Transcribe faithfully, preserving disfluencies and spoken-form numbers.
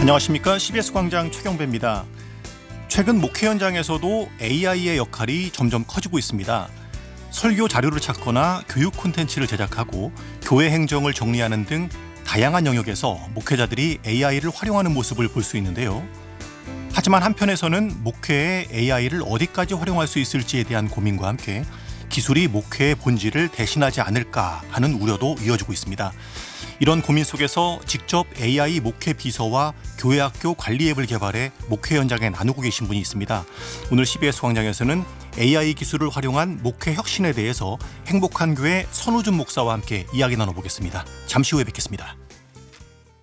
안녕하십니까. 씨비에스 광장 최경배입니다. 최근 목회 현장에서도 에이아이의 역할이 점점 커지고 있습니다. 설교 자료를 찾거나 교육 콘텐츠를 제작하고 교회 행정을 정리하는 등 다양한 영역에서 목회자들이 에이아이를 활용하는 모습을 볼 수 있는데요. 하지만 한편에서는 목회에 에이아이를 어디까지 활용할 수 있을지에 대한 고민과 함께 기술이 목회의 본질을 대신하지 않을까 하는 우려도 이어지고 있습니다. 이런 고민 속에서 직접 에이아이 목회 비서와 교회학교 관리 앱을 개발해 목회 현장에 나누고 계신 분이 있습니다. 오늘 씨비에스 광장에서는 에이아이 기술을 활용한 목회 혁신에 대해서 행복한 교회 선우준 목사와 함께 이야기 나눠보겠습니다. 잠시 후에 뵙겠습니다.